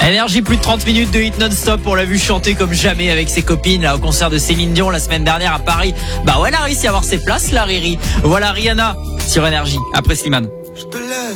Énergie, plus de 30 minutes de hit non-stop. On l'a vu chanter comme jamais avec ses copines là au concert de Céline Dion la semaine dernière à Paris. Bah ouais, elle a réussi à avoir ses places, la Riri. Voilà Rihanna sur Énergie après Slimane. Je te laisse